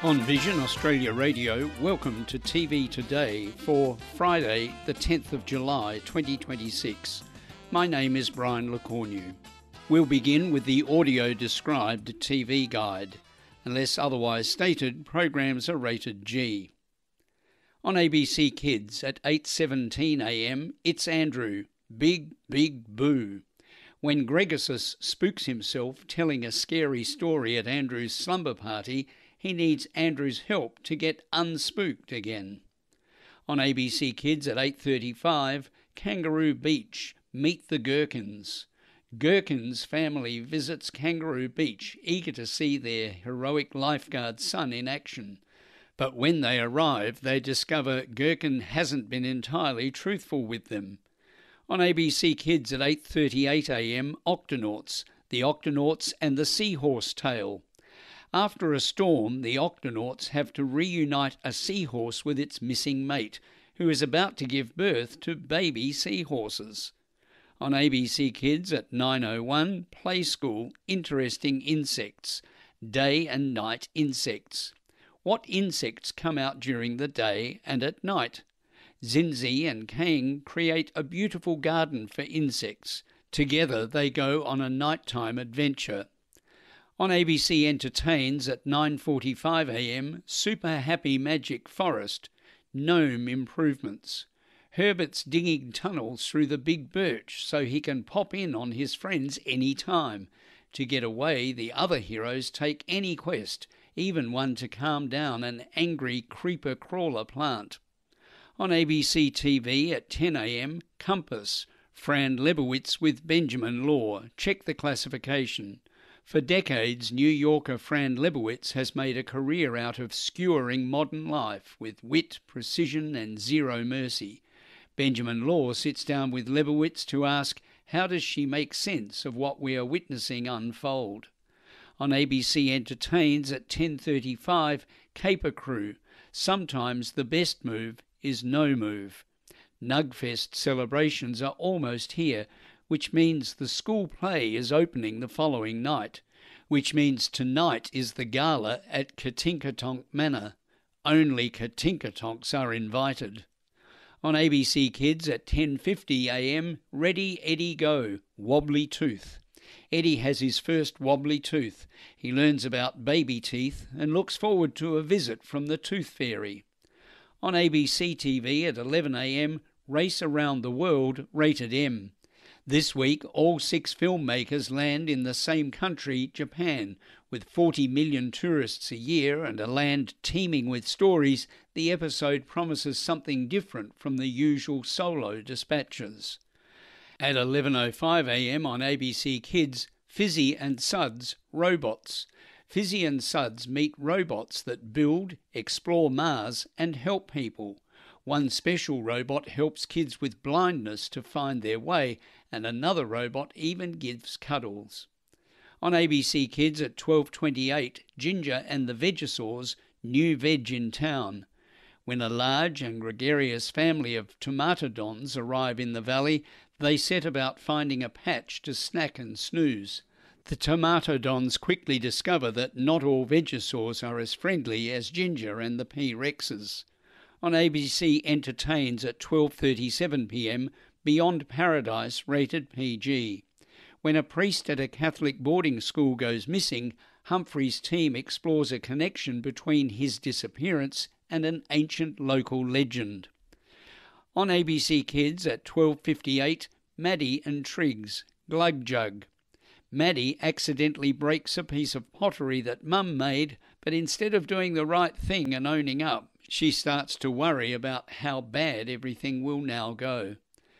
On Vision Australia Radio, welcome to TV Today for Friday the 10th of July 2026. My name is Brian Lecornu. We'll begin with the audio described TV guide. Unless otherwise stated, programs are rated G. On ABC Kids at 8:17am, It's Andrew, Big, Big Boo. When Gregosus spooks himself telling a scary story at Andrew's slumber party, he needs Andrew's help to get unspooked again. On ABC Kids at 8:35, Kangaroo Beach, Meet the Gherkins. Gherkin's family visits Kangaroo Beach, eager to see their heroic lifeguard son in action. But when they arrive, they discover Gherkin hasn't been entirely truthful with them. On ABC Kids at 8:38am, Octonauts, the Octonauts and the Seahorse Tale. After a storm, the Octonauts have to reunite a seahorse with its missing mate, who is about to give birth to baby seahorses. On ABC Kids at 9:01, Play School, Interesting Insects, Day and Night Insects. What insects come out during the day and at night? Zinzi and Kang create a beautiful garden for insects. Together they go on a nighttime adventure. On ABC Entertains at 9:45am, Super Happy Magic Forest, Gnome Improvements. Herbert's digging tunnels through the big birch so he can pop in on his friends any time. To get away, the other heroes take any quest, even one to calm down an angry creeper-crawler plant. On ABC TV at 10am, Compass, Fran Lebowitz with Benjamin Law. Check the classification. For decades, New Yorker Fran Lebowitz has made a career out of skewering modern life with wit, precision and zero mercy. Benjamin Law sits down with Lebowitz to ask, how does she make sense of what we are witnessing unfold? On ABC Entertains at 10:35, Caper Crew. Sometimes the best move is no move. Nugfest celebrations are almost here, which means the school play is opening the following night, which means tonight is the gala at Katinkatonk Manor. Only Katinkatonks are invited. On ABC Kids at 10:50am, Ready, Eddie, Go, Wobbly Tooth. Eddie has his first wobbly tooth. He learns about baby teeth and looks forward to a visit from the Tooth Fairy. On ABC TV at 11am, Race Around the World, rated M. This week, all 6 filmmakers land in the same country, Japan. With 40 million tourists a year and a land teeming with stories, the episode promises something different from the usual solo dispatches. At 11:05am on ABC Kids, Fizzy and Suds, Robots. Fizzy and Suds meet robots that build, explore Mars and help people. One special robot helps kids with blindness to find their way, and another robot even gives cuddles. On ABC Kids at 12:28, Ginger and the Vegisaurs, New Veg in Town. When a large and gregarious family of tomatodons arrive in the valley, they set about finding a patch to snack and snooze. The tomatodons quickly discover that not all Vegisaurs are as friendly as Ginger and the P-Rexes. On ABC Entertains at 12:37pm, Beyond Paradise, rated PG. When a priest at a Catholic boarding school goes missing, Humphrey's team explores a connection between his disappearance and an ancient local legend. On ABC Kids at 12:58, Maddie and Triggs, Glug Jug. Maddie accidentally breaks a piece of pottery that Mum made, but instead of doing the right thing and owning up, she starts to worry about how bad everything will now go.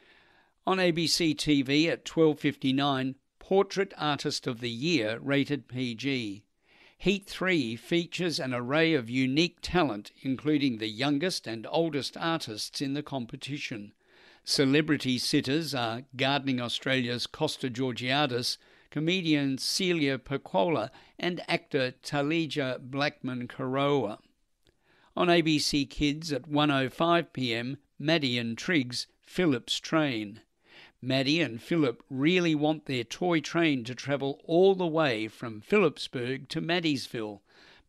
On ABC TV at 12:59, Portrait Artist of the Year, rated PG. Heat 3 features an array of unique talent, including the youngest and oldest artists in the competition. Celebrity sitters are Gardening Australia's Costa Georgiadis, comedian Celia Pacquola and actor Talija Blackman-Karoa. On ABC Kids at 1:05pm, Maddie and Triggs, Philip's Train. Maddie and Philip really want their toy train to travel all the way from Phillipsburg to Maddiesville,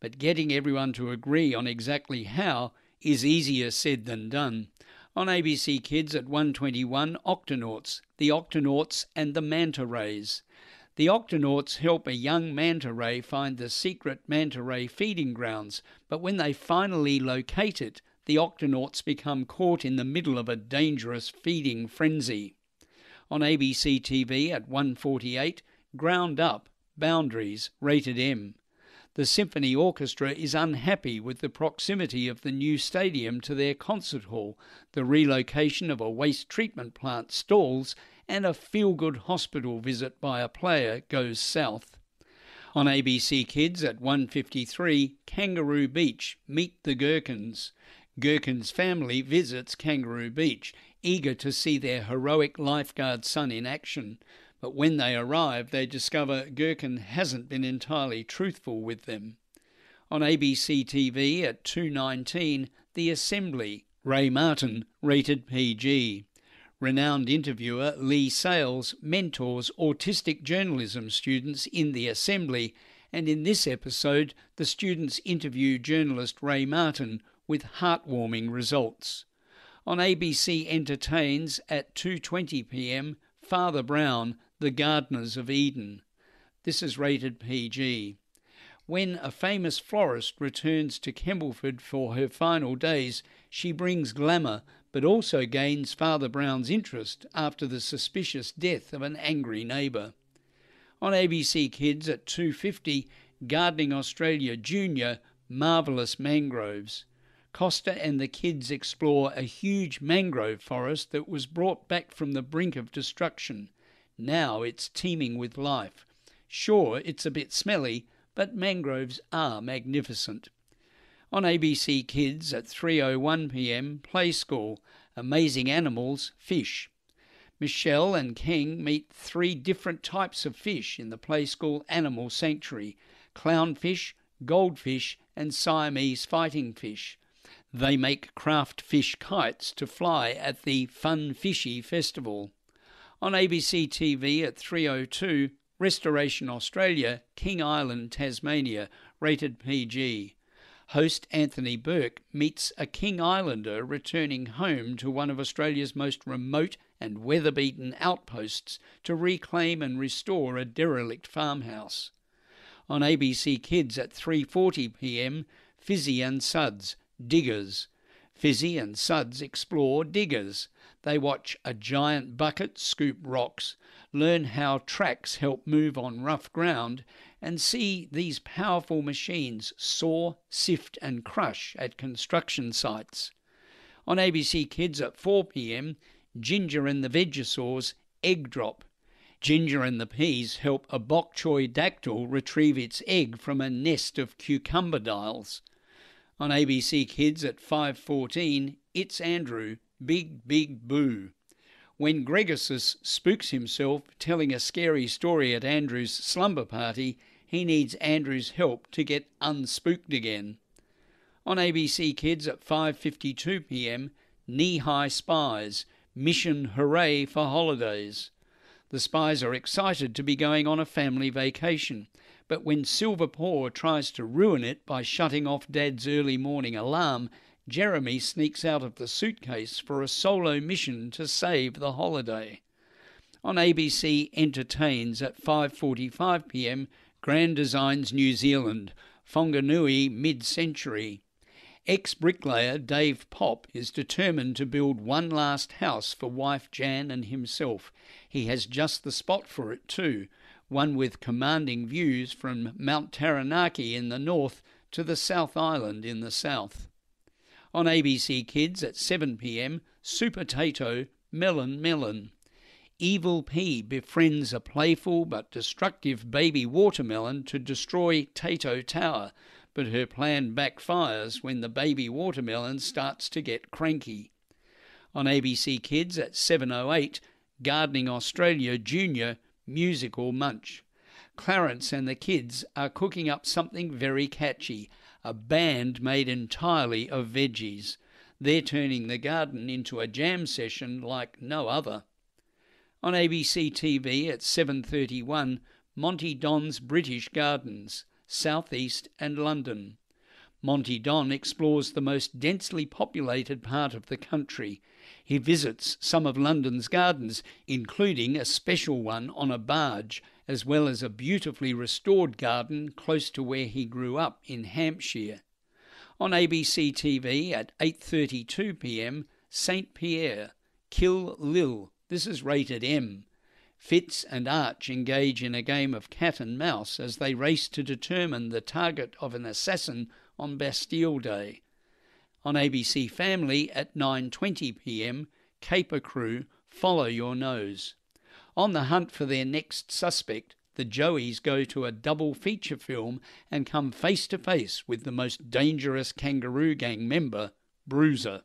but getting everyone to agree on exactly how is easier said than done. On ABC Kids at 1:21, Octonauts, the Octonauts and the Manta Rays. The Octonauts help a young manta ray find the secret manta ray feeding grounds, but when they finally locate it, the Octonauts become caught in the middle of a dangerous feeding frenzy. On ABC TV at 1:48, Ground Up, Boundaries, rated M. The symphony orchestra is unhappy with the proximity of the new stadium to their concert hall, the relocation of a waste treatment plant stalls, and a feel-good hospital visit by a player goes south. On ABC Kids at 1:53, Kangaroo Beach, Meet the Gherkins. Gherkin's family visits Kangaroo Beach, eager to see their heroic lifeguard son in action. But when they arrive, they discover Gherkin hasn't been entirely truthful with them. On ABC TV at 2:19, The Assembly, Ray Martin, rated PG. Renowned interviewer Lee Sales mentors autistic journalism students in The Assembly, and in this episode, the students interview journalist Ray Martin with heartwarming results. On ABC Entertains at 2:20 p.m, Father Brown, The Gardeners of Eden. This is rated PG. When a famous florist returns to Campbellford for her final days, she brings glamour, but also gains Father Brown's interest after the suspicious death of an angry neighbour. On ABC Kids at 2:50, Gardening Australia Junior, Marvellous Mangroves. Costa and the kids explore a huge mangrove forest that was brought back from the brink of destruction. Now it's teeming with life. Sure, it's a bit smelly, but mangroves are magnificent. On ABC Kids at 3:01 p.m, Play School, Amazing Animals, Fish. Michelle and King meet 3 different types of fish in the Play School Animal Sanctuary: clownfish, goldfish and Siamese fighting fish. They make craft fish kites to fly at the Fun Fishy Festival. On ABC TV at 3:02, Restoration Australia, King Island, Tasmania, rated PG. Host Anthony Burke meets a King Islander returning home to one of Australia's most remote and weather-beaten outposts to reclaim and restore a derelict farmhouse. On ABC Kids at 3:40 p.m, Fizzy and Suds, Diggers. Fizzy and Suds explore diggers. They watch a giant bucket scoop rocks, learn how tracks help move on rough ground, and see these powerful machines saw, sift and crush at construction sites. On ABC Kids at 4 p.m, Ginger and the Vegosaurs, Egg Drop. Ginger and the Peas help a bok choy dactyl retrieve its egg from a nest of cucumber dials. On ABC Kids at 5:14, It's Andrew, Big Big Boo. When Gregosus spooks himself telling a scary story at Andrew's slumber party, he needs Andrew's help to get unspooked again. On ABC Kids at 5:52 p.m, Knee-High Spies, Mission Hooray for Holidays. The spies are excited to be going on a family vacation, but when Silver Paw tries to ruin it by shutting off Dad's early morning alarm, Jeremy sneaks out of the suitcase for a solo mission to save the holiday. On ABC Entertains at 5:45 p.m, Grand Designs New Zealand, Whanganui Mid-Century. Ex-bricklayer Dave Pop is determined to build one last house for wife Jan and himself. He has just the spot for it too, one with commanding views from Mount Taranaki in the north to the South Island in the south. On ABC Kids at 7 p.m, Super Tato, Melon Melon. Evil Pea befriends a playful but destructive baby watermelon to destroy Tato Tower, but her plan backfires when the baby watermelon starts to get cranky. On ABC Kids at 7:08, Gardening Australia Junior, Musical Munch. Clarence and the kids are cooking up something very catchy, a band made entirely of veggies. They're turning the garden into a jam session like no other. On ABC TV at 7:31, Monty Don's British Gardens, South East and London. Monty Don explores the most densely populated part of the country. He visits some of London's gardens, including a special one on a barge, as well as a beautifully restored garden close to where he grew up in Hampshire. On ABC TV at 8:32 p.m, St. Pierre, Kill Lil. This is rated M. Fitz and Arch engage in a game of cat and mouse as they race to determine the target of an assassin on Bastille Day. On ABC Family at 9:20 p.m, Caper Crew, Follow Your Nose. On the hunt for their next suspect, the Joeys go to a double feature film and come face to face with the most dangerous kangaroo gang member, Bruiser.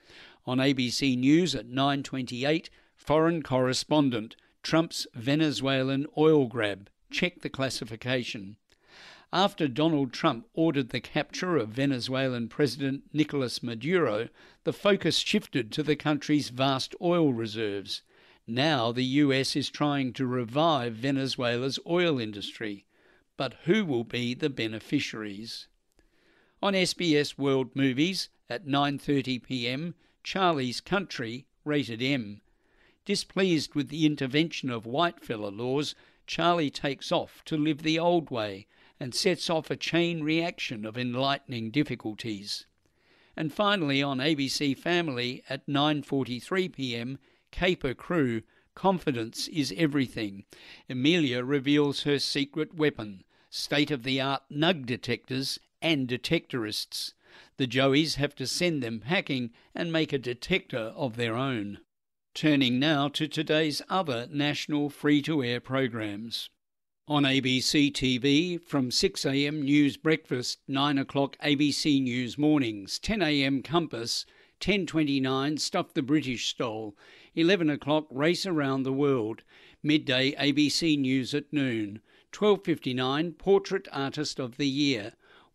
On ABC News at 9:28, Foreign Correspondent, Trump's Venezuelan oil grab. Check the classification. After Donald Trump ordered the capture of Venezuelan President Nicolas Maduro, the focus shifted to the country's vast oil reserves. Now the US is trying to revive Venezuela's oil industry. But who will be the beneficiaries? On SBS World Movies at 9:30 p.m, Charlie's Country, rated M. Displeased with the intervention of whitefella laws, Charlie takes off to live the old way and sets off a chain reaction of enlightening difficulties. And finally on ABC Family at 9:43 p.m, Caper Crew, Confidence is Everything. Amelia reveals her secret weapon, state-of-the-art nug detectors and detectorists. The Joeys have to send them packing and make a detector of their own. Turning now to today's other national free-to-air programs. On ABC TV, from 6 a.m. News Breakfast, 9 o'clock ABC News Mornings, 10 a.m. Compass, 10:29 Stuff the British Stole, 11 o'clock Race Around the World, midday ABC News at noon, 12:59 Portrait Artist of the Year,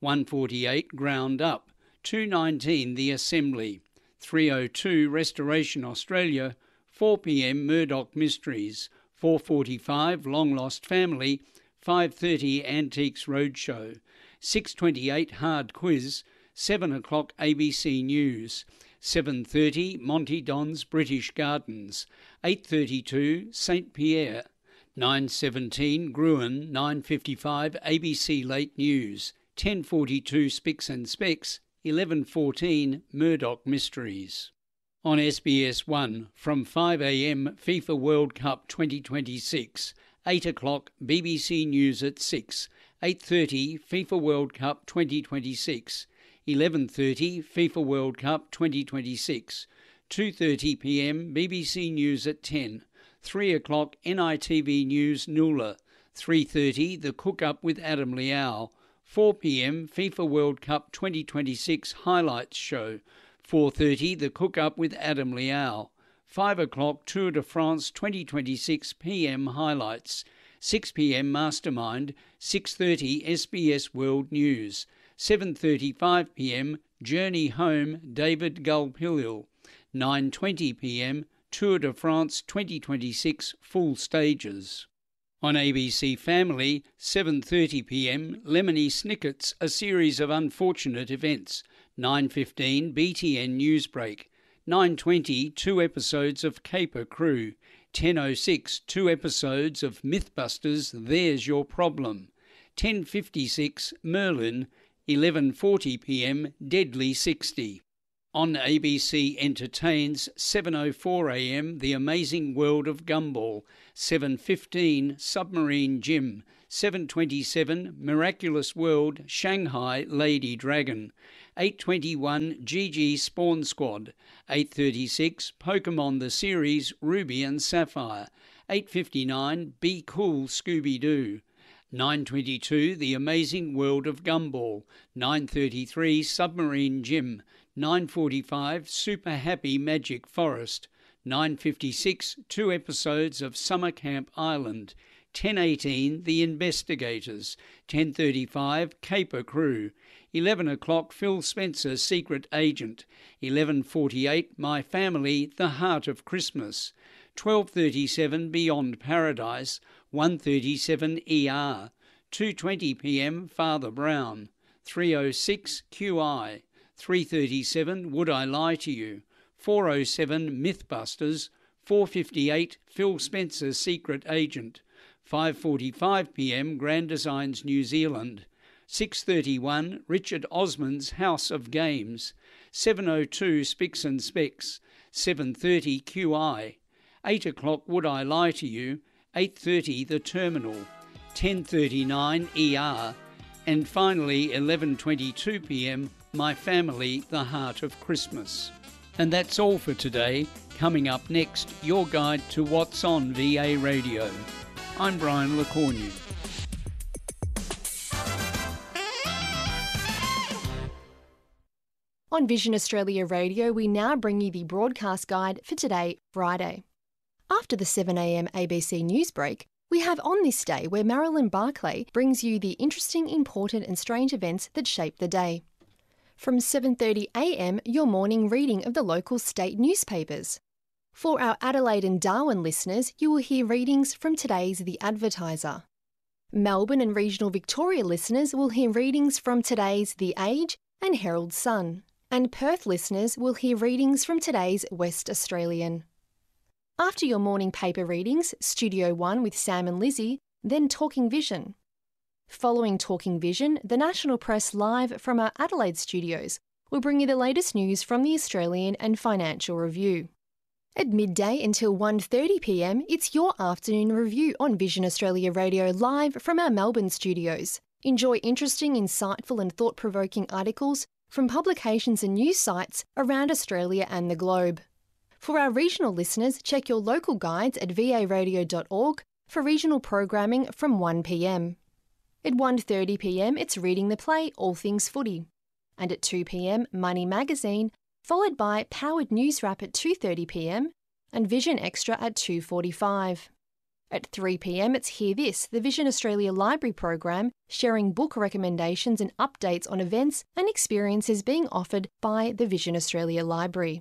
1:48 Ground Up, 2:19 The Assembly, 3:02 Restoration Australia, 4 p.m. Murdoch Mysteries, 4:45 Long Lost Family, 5:30 Antiques Roadshow, 6:28 Hard Quiz, 7 o'clock ABC News, 7:30 Monty Don's British Gardens, 8:32 St. Pierre, 9:17 Gruen, 9:55 ABC Late News, 10:42 Spicks and Specks, 11:14 Murdoch Mysteries. On SBS 1, from 5 a.m. FIFA World Cup 2026, 8 o'clock BBC News at 6, 8:30 FIFA World Cup 2026, 11:30 FIFA World Cup 2026, 2:30 p.m. BBC News at 10, 3 o'clock NITV News Noola, 3:30 The Cook Up with Adam Liao, 4 p.m. FIFA World Cup 2026 Highlights Show, 4:30 The Cook Up with Adam Liao, 5 o'clock Tour de France 2026 PM Highlights, 6 p.m. Mastermind, 6:30 SBS World News, 7:35 p.m. Journey Home David Gulpilil, 9:20 p.m. Tour de France 2026 Full Stages. On ABC Family, 7:30 p.m. Lemony Snicket's A Series of Unfortunate Events, 9:15 BTN Newsbreak, 9:20 2 episodes of Caper Crew, 10:06 2 episodes of Mythbusters There's Your Problem, 10:56 Merlin, 11:40 p.m. Deadly 60. On ABC Entertains, 7:04 a.m. The Amazing World of Gumball, 7:15 Submarine Jim, 7:27 Miraculous World Shanghai Lady Dragon, 8:21 GG Spawn Squad, 8:36 Pokemon the Series Ruby and Sapphire, 8:59 Be Cool Scooby-Doo, 9:22 The Amazing World of Gumball, 9:33 Submarine Jim, 9:45 Super Happy Magic Forest, 9:56 2 episodes of Summer Camp Island, 10:18 The Investigators, 10:35 Caper Crew, 11 o'clock Phil Spencer Secret Agent, 11:48 My Family The Heart of Christmas, 12:37 Beyond Paradise, 1:37 ER, 2:20 p.m. Father Brown, 3:06 QI, 3:37 Would I Lie to You, 4:07 Mythbusters, 4:58 Phil Spencer Secret Agent, 5:45 p.m. Grand Designs New Zealand, 6:31 Richard Osman's House of Games, 7:02 Spicks and Specs, 7:30 QI, 8 o'clock Would I Lie to You, 8:30 The Terminal, 10:39 ER, and finally 11:22 p.m. My Family, The Heart of Christmas. And that's all for today. Coming up next, your guide to what's on VA Radio. I'm Brian LeCornu. On Vision Australia Radio, we now bring you the broadcast guide for today, Friday. After the 7am ABC news break, we have On This Day, where Marilyn Barclay brings you the interesting, important and strange events that shape the day. From 7:30am, your morning reading of the local state newspapers. For our Adelaide and Darwin listeners, you will hear readings from today's The Advertiser. Melbourne and regional Victoria listeners will hear readings from today's The Age and Herald Sun. And Perth listeners will hear readings from today's West Australian. After your morning paper readings, Studio 1 with Sam and Lizzie, then Talking Vision. Following Talking Vision, the National Press live from our Adelaide studios will bring you the latest news from the Australian and Financial Review. At midday until 1:30 p.m, it's your afternoon review on Vision Australia Radio live from our Melbourne studios. Enjoy interesting, insightful and thought-provoking articles from publications and news sites around Australia and the globe. For our regional listeners, check your local guides at varadio.org for regional programming from 1 p.m. At 1:30 p.m, it's Reading the Play, All Things Footy. And at 2 p.m, Money Magazine, followed by Powered News Wrap at 2:30 p.m, and Vision Extra at 2:45. At 3 p.m, it's Hear This, the Vision Australia Library program, sharing book recommendations and updates on events and experiences being offered by the Vision Australia Library.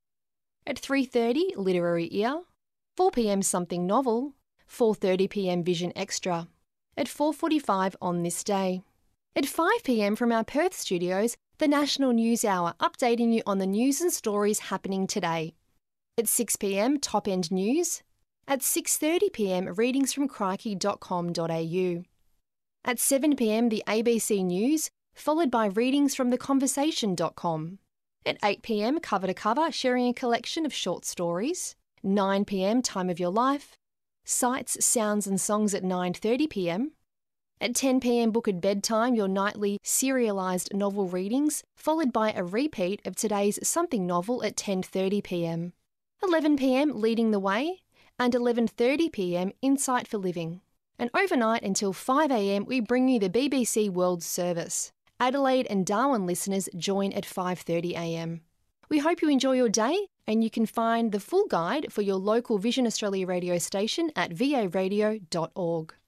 At 3:30, Literary Ear. 4 p.m, Something Novel. 4:30 p.m, Vision Extra. At 4:45, On This Day. At 5 p.m, from our Perth studios, the National News Hour, updating you on the news and stories happening today. At 6 p.m, Top End News. At 6:30 p.m, readings from crikey.com.au. At 7 p.m, the ABC News, followed by readings from theconversation.com. At 8 p.m, Cover to Cover, sharing a collection of short stories. 9 p.m, Time of Your Life. Sights, Sounds and Songs at 9:30 p.m. At 10 p.m, Book at Bedtime, your nightly serialised novel readings, followed by a repeat of today's Something Novel at 10:30 p.m. 11 p.m, Leading the Way. And 11:30 p.m, Insight for Living. And overnight until 5 a.m, we bring you the BBC World Service. Adelaide and Darwin listeners join at 5:30 a.m. We hope you enjoy your day, and you can find the full guide for your local Vision Australia radio station at varadio.org.